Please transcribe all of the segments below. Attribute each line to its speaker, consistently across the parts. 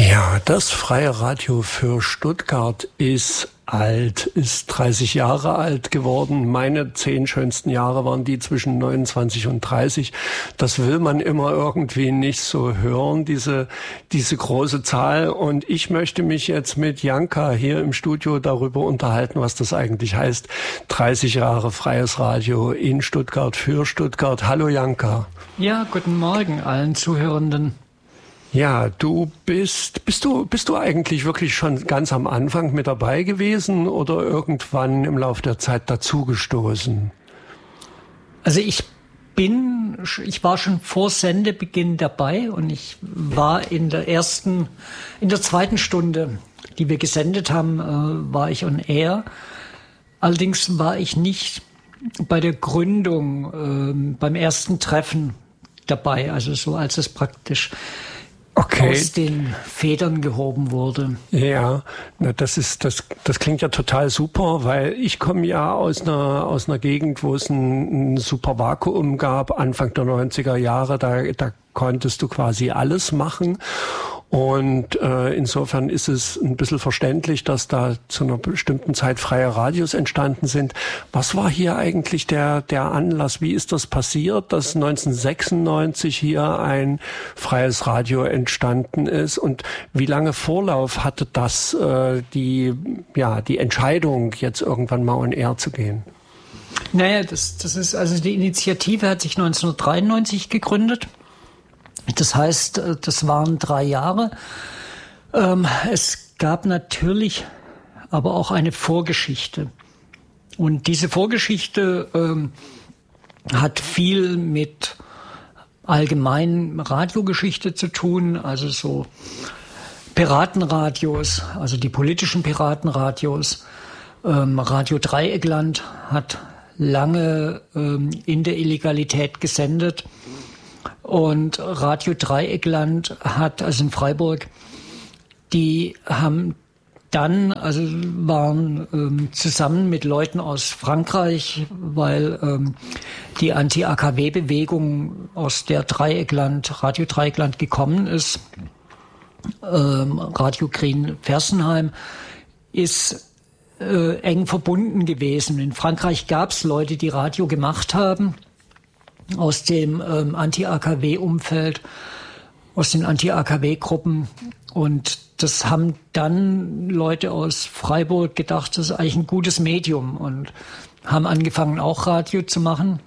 Speaker 1: Ja, das Freie Radio für Stuttgart ist alt, ist 30 Jahre alt geworden. Meine 10 schönsten Jahre waren die zwischen 29 und 30. Das will man immer irgendwie nicht so hören, diese große Zahl. Und ich möchte mich jetzt mit Janka hier im Studio darüber unterhalten, was das eigentlich heißt. 30 Jahre freies Radio in Stuttgart für Stuttgart. Hallo Janka.
Speaker 2: Ja, guten Morgen allen Zuhörenden.
Speaker 1: Ja, du bist du eigentlich wirklich schon ganz am Anfang mit dabei gewesen oder irgendwann im Laufe der Zeit dazugestoßen?
Speaker 2: Also ich war schon vor Sendebeginn dabei und ich war in der zweiten Stunde, die wir gesendet haben, war ich on air. Allerdings war ich nicht bei der Gründung, beim ersten Treffen dabei, also so als es praktisch aus den Federn gehoben wurde.
Speaker 1: Ja, das klingt ja total super, weil ich komme ja aus einer Gegend, wo es ein super Vakuum gab, Anfang der 90er Jahre, da konntest du quasi alles machen. Und insofern ist es ein bisschen verständlich, dass da zu einer bestimmten Zeit freie Radios entstanden sind. Was war hier eigentlich der Anlass? Wie ist das passiert, dass 1996 hier ein freies Radio entstanden ist? Und wie lange Vorlauf hatte das die Entscheidung, jetzt irgendwann mal on air zu gehen?
Speaker 2: Naja, das ist also die Initiative hat sich 1993 gegründet. Das heißt, das waren 3 Jahre. Es gab natürlich aber auch eine Vorgeschichte. Und diese Vorgeschichte hat viel mit allgemeinen Radiogeschichte zu tun, also so Piratenradios, also die politischen Piratenradios. Radio Dreieckland hat lange in der Illegalität gesendet. Und Radio Dreieckland hat, also in Freiburg, die haben dann, also waren zusammen mit Leuten aus Frankreich, weil die Anti-AKW-Bewegung, aus der Radio Dreieckland gekommen ist, Radio Green Fersenheim, ist eng verbunden gewesen. In Frankreich gab es Leute, die Radio gemacht haben, aus dem Anti-AKW-Umfeld, aus den Anti-AKW-Gruppen. Und das haben dann Leute aus Freiburg gedacht, das ist eigentlich ein gutes Medium und haben angefangen, auch Radio zu machen.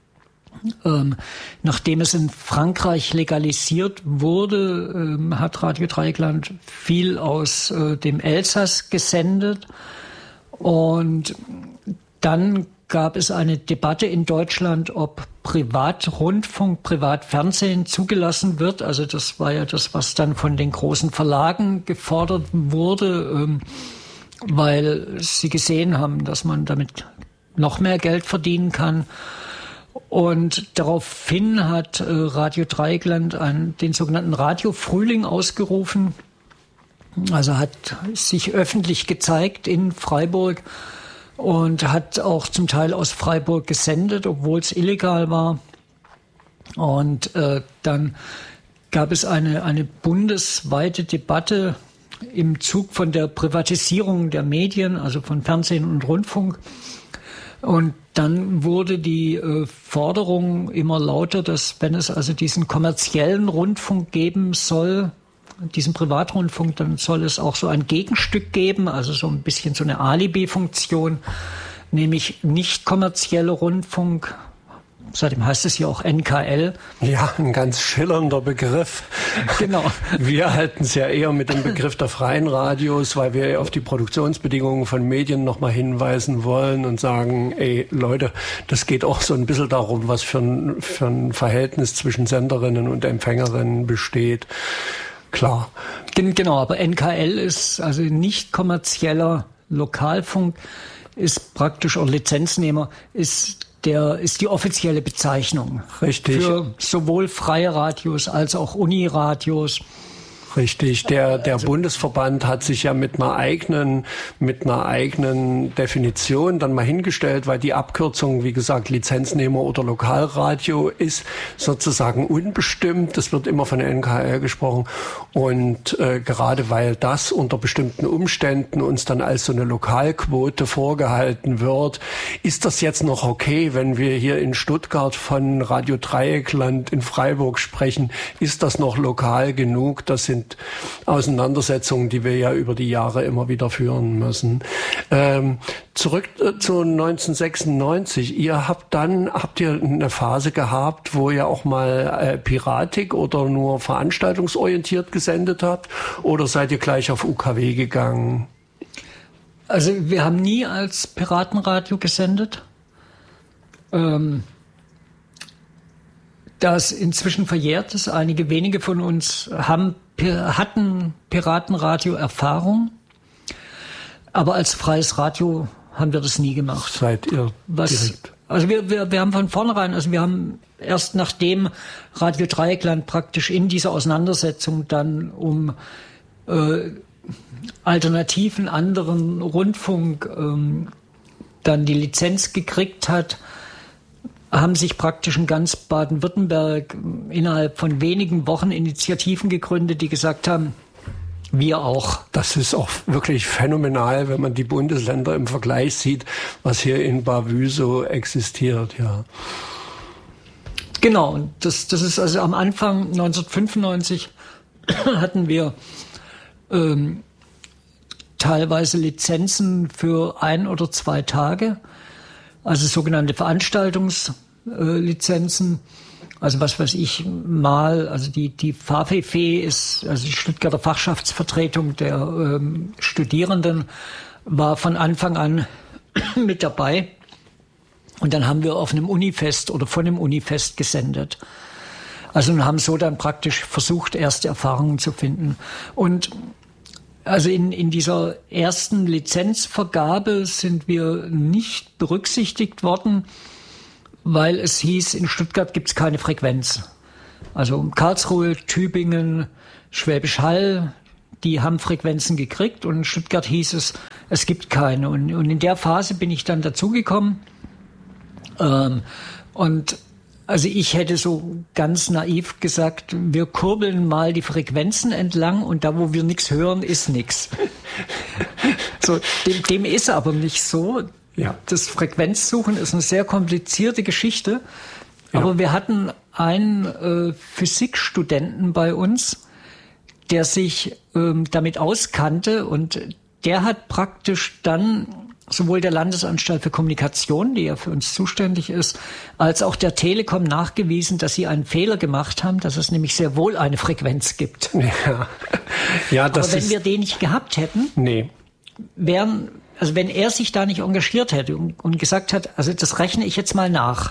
Speaker 2: Nachdem es in Frankreich legalisiert wurde, hat Radio Dreieckland viel aus dem Elsass gesendet. Und dann gab es eine Debatte in Deutschland, ob Privatrundfunk, Privatfernsehen zugelassen wird. Also das war ja das, was dann von den großen Verlagen gefordert wurde, weil sie gesehen haben, dass man damit noch mehr Geld verdienen kann. Und daraufhin hat Radio Dreieckland den sogenannten Radio-Frühling ausgerufen. Also hat sich öffentlich gezeigt in Freiburg und hat auch zum Teil aus Freiburg gesendet, obwohl es illegal war. Und dann gab es eine bundesweite Debatte im Zug von der Privatisierung der Medien, also von Fernsehen und Rundfunk. Und dann wurde die Forderung immer lauter, dass wenn es also diesen kommerziellen Rundfunk geben soll, diesen Privatrundfunk, dann soll es auch so ein Gegenstück geben, also so ein bisschen so eine Alibi-Funktion, nämlich nicht kommerzieller Rundfunk. Seitdem heißt es ja auch NKL.
Speaker 1: Ja, ein ganz schillernder Begriff.
Speaker 2: Genau.
Speaker 1: Wir halten es ja eher mit dem Begriff der freien Radios, weil wir auf die Produktionsbedingungen von Medien nochmal hinweisen wollen und sagen, ey Leute, das geht auch so ein bisschen darum, was für ein Verhältnis zwischen Senderinnen und Empfängerinnen besteht. Klar.
Speaker 2: Genau, aber NKL ist also nicht kommerzieller Lokalfunk, ist praktisch auch Lizenznehmer, ist die offizielle Bezeichnung.
Speaker 1: Richtig.
Speaker 2: Für sowohl freie Radios als auch Uniradios.
Speaker 1: Richtig, der Bundesverband hat sich ja mit einer eigenen Definition dann mal hingestellt, weil die Abkürzung, wie gesagt, Lizenznehmer oder Lokalradio ist sozusagen unbestimmt. Das wird immer von der NKR gesprochen. Und gerade weil das unter bestimmten Umständen uns dann als so eine Lokalquote vorgehalten wird, ist das jetzt noch okay, wenn wir hier in Stuttgart von Radio Dreieckland in Freiburg sprechen? Ist das noch lokal genug? Das sind Auseinandersetzungen, die wir ja über die Jahre immer wieder führen müssen. Zurück zu 1996. Habt ihr eine Phase gehabt, wo ihr auch mal Piratik oder nur veranstaltungsorientiert gesendet habt? Oder seid ihr gleich auf UKW gegangen?
Speaker 2: Also wir haben nie als Piratenradio gesendet. Das inzwischen verjährt ist. Einige wenige von uns hatten Piratenradio-Erfahrung, aber als freies Radio haben wir das nie gemacht.
Speaker 1: Seid ihr direkt?
Speaker 2: Also wir haben von vornherein, also wir haben erst nachdem Radio Dreieckland praktisch in dieser Auseinandersetzung dann um alternativen anderen Rundfunk dann die Lizenz gekriegt hat, haben sich praktisch in ganz Baden-Württemberg innerhalb von wenigen Wochen Initiativen gegründet, die gesagt haben, wir auch.
Speaker 1: Das ist auch wirklich phänomenal, wenn man die Bundesländer im Vergleich sieht, was hier in Bavü so existiert, ja.
Speaker 2: Genau, und das ist also am Anfang 1995 hatten wir teilweise Lizenzen für 1 oder 2 Tage, also sogenannte Veranstaltungslizenzen. Also was weiß ich mal, also die FAFEF ist, also die Stuttgarter Fachschaftsvertretung der Studierenden, war von Anfang an mit dabei. Und dann haben wir auf einem Unifest oder von einem Unifest gesendet. Also und haben so dann praktisch versucht, erste Erfahrungen zu finden. Und also in dieser ersten Lizenzvergabe sind wir nicht berücksichtigt worden, weil es hieß, in Stuttgart gibt's keine Frequenz. Also Karlsruhe, Tübingen, Schwäbisch Hall, die haben Frequenzen gekriegt und in Stuttgart hieß es gibt keine. Und in der Phase bin ich dann dazugekommen. Und also ich hätte so ganz naiv gesagt, wir kurbeln mal die Frequenzen entlang und da, wo wir nichts hören, ist nichts. So, dem ist aber nicht so. Ja. Das Frequenzsuchen ist eine sehr komplizierte Geschichte. Ja. Aber wir hatten einen Physikstudenten bei uns, der sich damit auskannte und der hat praktisch dann sowohl der Landesanstalt für Kommunikation, die ja für uns zuständig ist, als auch der Telekom nachgewiesen, dass sie einen Fehler gemacht haben, dass es nämlich sehr wohl eine Frequenz gibt.
Speaker 1: Ja. Ja, das
Speaker 2: aber wenn wir den nicht gehabt hätten, also wenn er sich da nicht engagiert hätte und gesagt hat, also das rechne ich jetzt mal nach,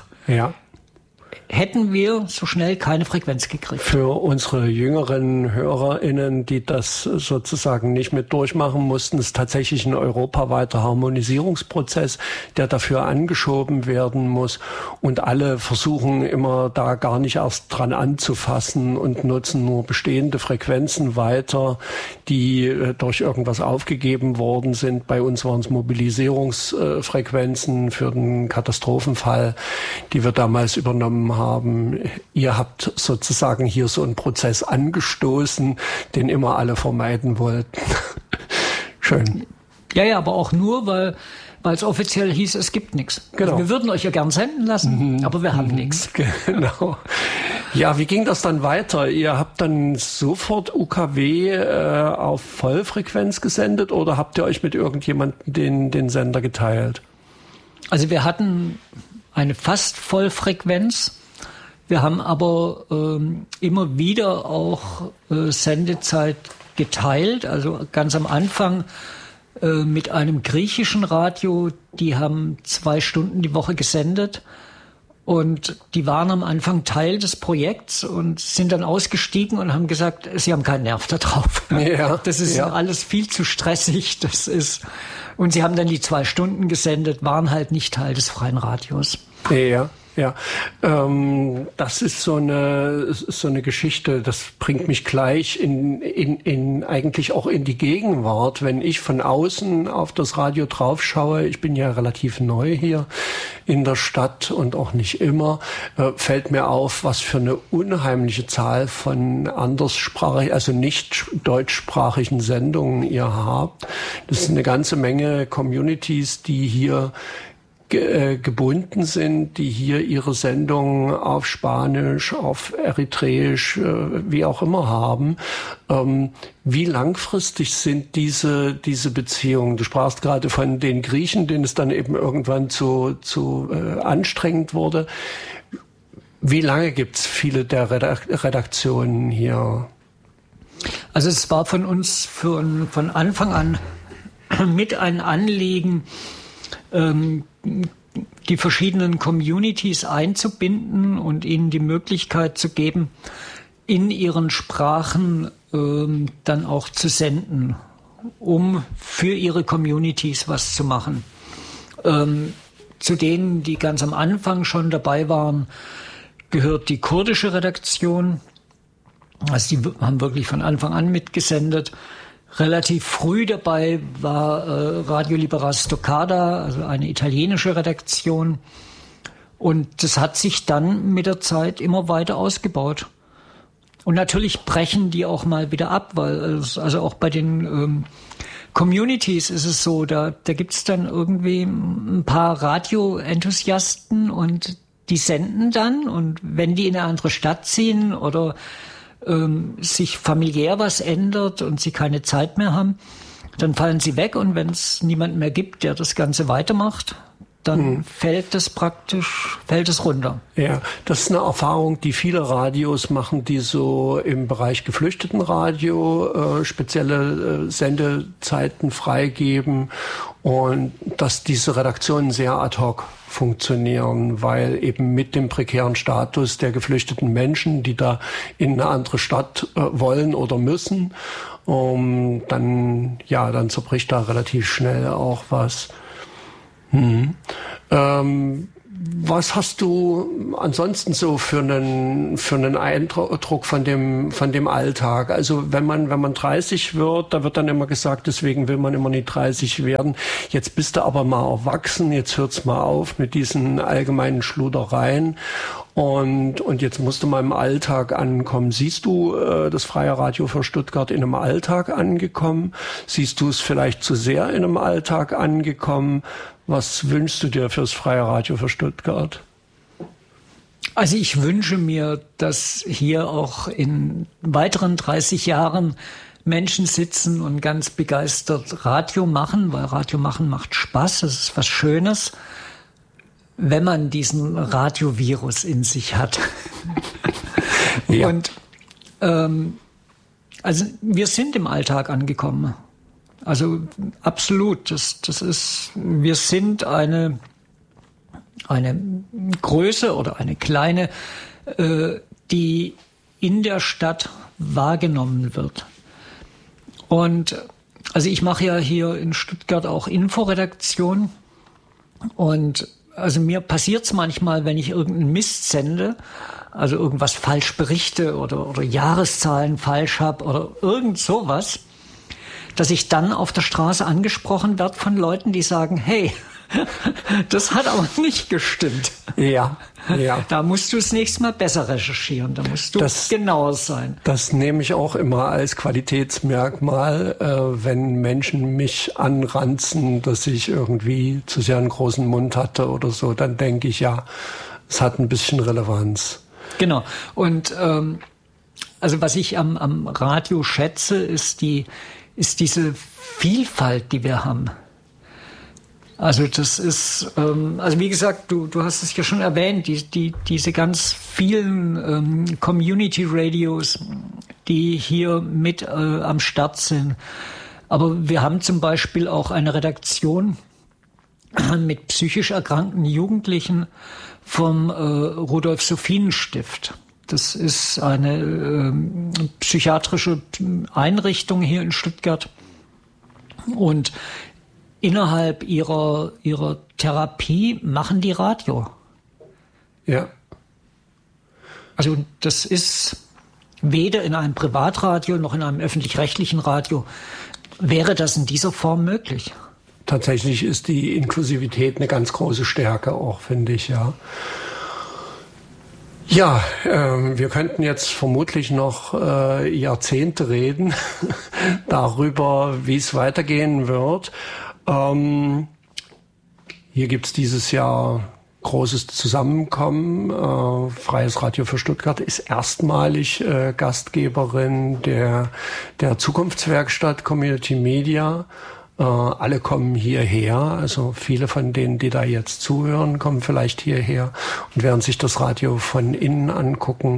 Speaker 2: hätten wir so schnell keine Frequenz gekriegt.
Speaker 1: Für unsere jüngeren HörerInnen, die das sozusagen nicht mit durchmachen mussten, ist tatsächlich ein europaweiter Harmonisierungsprozess, der dafür angeschoben werden muss. Und alle versuchen immer da gar nicht erst dran anzufassen und nutzen nur bestehende Frequenzen weiter, die durch irgendwas aufgegeben worden sind. Bei uns waren es Mobilisierungsfrequenzen für den Katastrophenfall, die wir damals übernommen haben. Ihr habt sozusagen hier so einen Prozess angestoßen, den immer alle vermeiden wollten. Schön.
Speaker 2: Ja, aber auch nur, weil es offiziell hieß, es gibt nichts.
Speaker 1: Genau.
Speaker 2: Also wir würden euch ja gern senden lassen, aber wir haben nichts.
Speaker 1: Genau. Ja, wie ging das dann weiter? Ihr habt dann sofort UKW auf Vollfrequenz gesendet oder habt ihr euch mit irgendjemandem den Sender geteilt?
Speaker 2: Also wir hatten eine fast Vollfrequenz. Wir haben aber immer wieder auch Sendezeit geteilt. Also ganz am Anfang mit einem griechischen Radio, die haben 2 Stunden die Woche gesendet. Und die waren am Anfang Teil des Projekts und sind dann ausgestiegen und haben gesagt, sie haben keinen Nerv da drauf.
Speaker 1: Ja,
Speaker 2: das ist alles viel zu stressig. Und sie haben dann die 2 Stunden gesendet, waren halt nicht Teil des freien Radios.
Speaker 1: Ja. Ja, das ist so eine Geschichte, das bringt mich gleich eigentlich auch in die Gegenwart. Wenn ich von außen auf das Radio drauf schaue, ich bin ja relativ neu hier in der Stadt und auch nicht immer, fällt mir auf, was für eine unheimliche Zahl von anderssprachigen, also nicht deutschsprachigen Sendungen ihr habt. Das ist eine ganze Menge Communities, die hier gebunden sind, die hier ihre Sendungen auf Spanisch, auf Eritreisch, wie auch immer haben. Wie langfristig sind diese Beziehungen? Du sprachst gerade von den Griechen, denen es dann eben irgendwann zu anstrengend wurde. Wie lange gibt's viele der Redaktionen hier?
Speaker 2: Also es war von uns von Anfang an mit ein Anliegen, die verschiedenen Communities einzubinden und ihnen die Möglichkeit zu geben, in ihren Sprachen dann auch zu senden, um für ihre Communities was zu machen. Zu denen, die ganz am Anfang schon dabei waren, gehört die kurdische Redaktion. Also die haben wirklich von Anfang an mitgesendet. Relativ früh dabei war Radio Libera Stoccada, also eine italienische Redaktion. Und das hat sich dann mit der Zeit immer weiter ausgebaut. Und natürlich brechen die auch mal wieder ab, weil also auch bei den Communities ist es so, da gibt's dann irgendwie ein paar Radio-Enthusiasten und die senden dann. Und wenn die in eine andere Stadt ziehen oder sich familiär was ändert und sie keine Zeit mehr haben, dann fallen sie weg, und wenn es niemanden mehr gibt, der das Ganze weitermacht, dann fällt es runter. Ja,
Speaker 1: das ist eine Erfahrung, die viele Radios machen, die so im Bereich Geflüchtetenradio spezielle Sendezeiten freigeben, und dass diese Redaktionen sehr ad hoc funktionieren, weil eben mit dem prekären Status der geflüchteten Menschen, die da in eine andere Stadt wollen oder müssen, dann zerbricht da relativ schnell auch was. Was hast du ansonsten so für einen Eindruck von dem Alltag? Also wenn man 30 wird, da wird dann immer gesagt, deswegen will man immer nicht 30 werden. Jetzt bist du aber mal erwachsen, jetzt hört's mal auf mit diesen allgemeinen Schludereien. Und jetzt musst du mal im Alltag ankommen. Siehst du das Freie Radio für Stuttgart in einem Alltag angekommen? Siehst du es vielleicht zu sehr in einem Alltag angekommen? Was wünschst du dir fürs Freie Radio für Stuttgart?
Speaker 2: Also ich wünsche mir, dass hier auch in weiteren 30 Jahren Menschen sitzen und ganz begeistert Radio machen, weil Radio machen macht Spaß, das ist was Schönes, wenn man diesen Radiovirus in sich hat. Ja. Und also wir sind im Alltag angekommen. Also absolut, wir sind eine Größe oder eine kleine, die in der Stadt wahrgenommen wird. Und also ich mache ja hier in Stuttgart auch Inforedaktion, und also mir passiert's manchmal, wenn ich irgendeinen Mist sende, also irgendwas falsch berichte oder Jahreszahlen falsch habe oder irgend sowas, dass ich dann auf der Straße angesprochen werde von Leuten, die sagen, hey, das hat aber nicht gestimmt.
Speaker 1: Ja.
Speaker 2: Da musst du das nächste Mal besser recherchieren, da musst du genauer sein.
Speaker 1: Das nehme ich auch immer als Qualitätsmerkmal, wenn Menschen mich anranzen, dass ich irgendwie zu sehr einen großen Mund hatte oder so, dann denke ich, ja, es hat ein bisschen Relevanz.
Speaker 2: Genau. Und also was ich am Radio schätze, ist diese Vielfalt, die wir haben. Also das ist, also wie gesagt, du hast es ja schon erwähnt, diese ganz vielen Community Radios, die hier mit am Start sind. Aber wir haben zum Beispiel auch eine Redaktion mit psychisch erkrankten Jugendlichen vom Rudolf-Sophien-Stift. Das ist eine psychiatrische Einrichtung hier in Stuttgart. Und innerhalb ihrer Therapie machen die Radio.
Speaker 1: Ja.
Speaker 2: Also das ist weder in einem Privatradio noch in einem öffentlich-rechtlichen Radio wäre das in dieser Form möglich.
Speaker 1: Tatsächlich ist die Inklusivität eine ganz große Stärke auch, finde ich, ja. Ja, wir könnten jetzt vermutlich noch Jahrzehnte reden darüber, wie es weitergehen wird. Hier gibt's dieses Jahr großes Zusammenkommen. Freies Radio für Stuttgart ist erstmalig Gastgeberin der Zukunftswerkstatt Community Media. Alle kommen hierher, also viele von denen, die da jetzt zuhören, kommen vielleicht hierher und werden sich das Radio von innen angucken.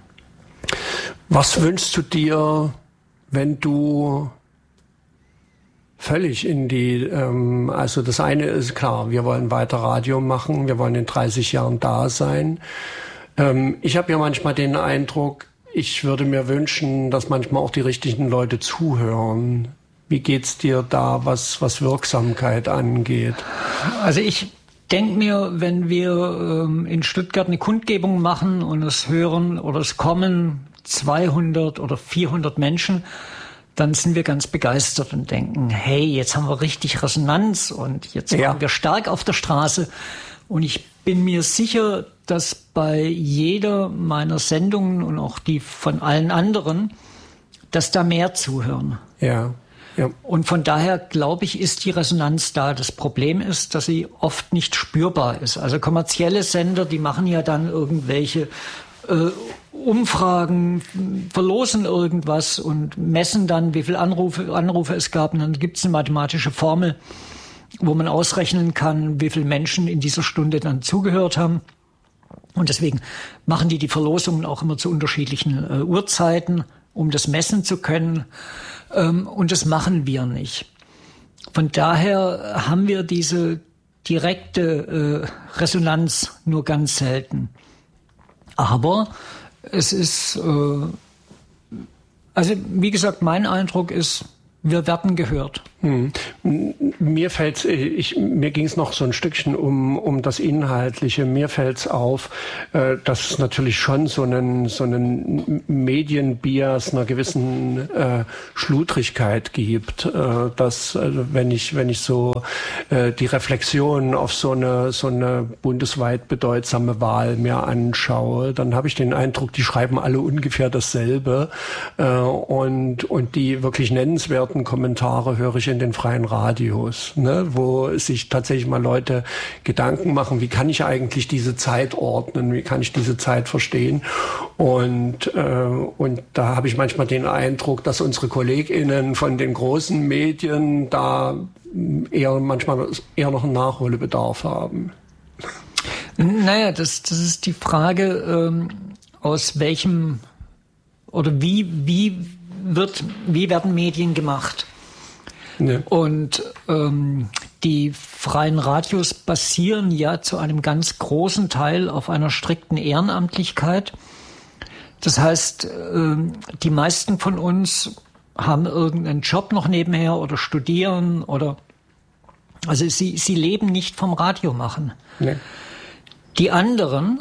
Speaker 1: Was wünschst du dir, wenn du völlig in die, also das eine ist klar, wir wollen weiter Radio machen, wir wollen in 30 Jahren da sein. Ich habe ja manchmal den Eindruck, ich würde mir wünschen, dass manchmal auch die richtigen Leute zuhören. Wie geht's dir da, was Wirksamkeit angeht?
Speaker 2: Also ich denke mir, wenn wir in Stuttgart eine Kundgebung machen und es hören oder es kommen 200 oder 400 Menschen, dann sind wir ganz begeistert und denken, hey, jetzt haben wir richtig Resonanz und jetzt waren wir stark auf der Straße. Und ich bin mir sicher, dass bei jeder meiner Sendungen und auch die von allen anderen, dass da mehr zuhören.
Speaker 1: Ja. Ja.
Speaker 2: Und von daher, glaube ich, ist die Resonanz da. Das Problem ist, dass sie oft nicht spürbar ist. Also kommerzielle Sender, die machen ja dann irgendwelche Umfragen, verlosen irgendwas und messen dann, wie viele Anrufe es gab. Und dann gibt es eine mathematische Formel, wo man ausrechnen kann, wie viele Menschen in dieser Stunde dann zugehört haben. Und deswegen machen die Verlosungen auch immer zu unterschiedlichen Uhrzeiten, um das messen zu können. Und das machen wir nicht. Von daher haben wir diese direkte Resonanz nur ganz selten. Aber es ist, also wie gesagt, mein Eindruck ist, wir werden gehört.
Speaker 1: Mir ging es noch so ein Stückchen um das Inhaltliche. Mir fällt's auf, dass es natürlich schon so einen Medienbias, einer gewissen Schludrigkeit gibt. Dass wenn ich so die Reflexion auf so eine bundesweit bedeutsame Wahl mir anschaue, dann habe ich den Eindruck, die schreiben alle ungefähr dasselbe. Und die wirklich nennenswerten Kommentare höre ich in den freien Radios, ne, wo sich tatsächlich mal Leute Gedanken machen, wie kann ich eigentlich diese Zeit ordnen, wie kann ich diese Zeit verstehen, und da habe ich manchmal den Eindruck, dass unsere KollegInnen von den großen Medien da manchmal eher noch einen Nachholbedarf haben.
Speaker 2: Naja, das ist die Frage, aus welchem oder wie werden Medien gemacht? Ja. Und die freien Radios basieren ja zu einem ganz großen Teil auf einer strikten Ehrenamtlichkeit. Das heißt, die meisten von uns haben irgendeinen Job noch nebenher oder studieren oder also sie leben nicht vom Radio machen. Nee. Die anderen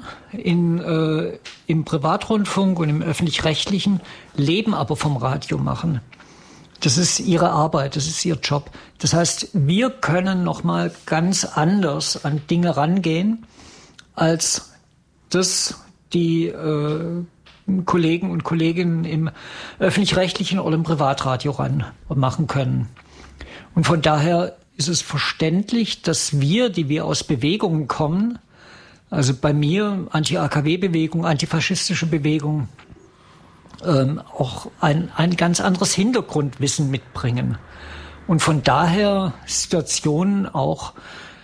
Speaker 2: im Privatrundfunk und im Öffentlich-Rechtlichen leben aber vom Radio machen. Das ist ihre Arbeit, das ist ihr Job. Das heißt, wir können noch mal ganz anders an Dinge rangehen, als das die Kollegen und Kolleginnen im Öffentlich-Rechtlichen oder im Privatradio machen können. Und von daher ist es verständlich, dass die wir aus Bewegungen kommen, also bei mir Anti-AKW-Bewegung, antifaschistische Bewegung, auch ein ganz anderes Hintergrundwissen mitbringen. Und von daher Situationen auch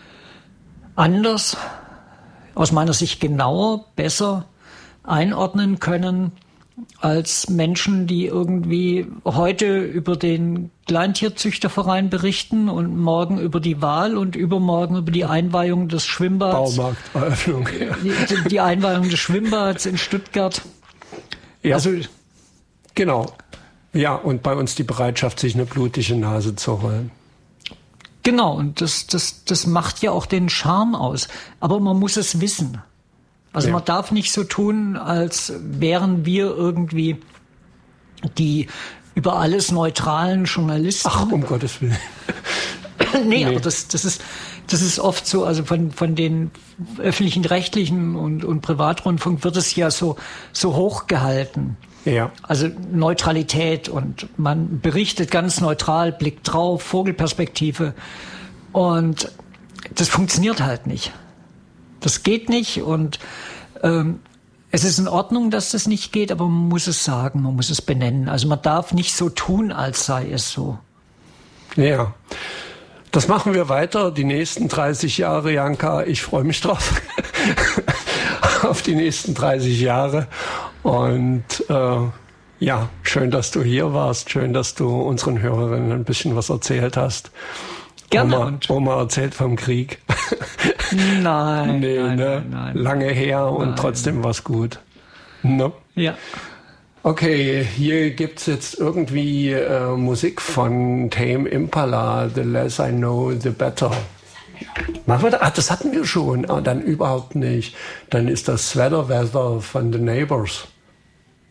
Speaker 2: anders, aus meiner Sicht genauer, besser einordnen können als Menschen, die irgendwie heute über den Kleintierzüchterverein berichten und morgen über die Wahl und übermorgen über die Einweihung des Schwimmbads.
Speaker 1: Baumarkteröffnung. Ja.
Speaker 2: Die Einweihung des Schwimmbads in Stuttgart.
Speaker 1: Ja. Also, genau. Ja, und bei uns die Bereitschaft, sich eine blutige Nase zu holen.
Speaker 2: Genau, und das macht ja auch den Charme aus. Aber man muss es wissen. Also man darf nicht so tun, als wären wir irgendwie die über alles neutralen Journalisten.
Speaker 1: Ach, um Gottes Willen.
Speaker 2: Nee, aber das ist oft so, also von den öffentlichen Rechtlichen und Privatrundfunk wird es ja so hoch gehalten.
Speaker 1: Ja.
Speaker 2: Also Neutralität und man berichtet ganz neutral, blickt drauf, Vogelperspektive und das funktioniert halt nicht. Das geht nicht und es ist in Ordnung, dass das nicht geht, aber man muss es sagen, man muss es benennen. Also man darf nicht so tun, als sei es so.
Speaker 1: Ja. Das machen wir weiter, die nächsten 30 Jahre, Janka. Ich freue mich drauf. Auf die nächsten 30 Jahre. Und ja, schön, dass du hier warst. Schön, dass du unseren Hörerinnen ein bisschen was erzählt hast.
Speaker 2: Gerne.
Speaker 1: Oma erzählt vom Krieg.
Speaker 2: Nein,
Speaker 1: nee,
Speaker 2: nein,
Speaker 1: ne?
Speaker 2: nein.
Speaker 1: Lange her und trotzdem war's gut. Ne?
Speaker 2: Ja.
Speaker 1: Okay, hier gibt's jetzt irgendwie Musik von Tame Impala, The Less I Know, The Better. Machen wir das? Ah, das hatten wir schon. Ah, dann überhaupt nicht. Dann ist das Sweater Weather von The Neighbors.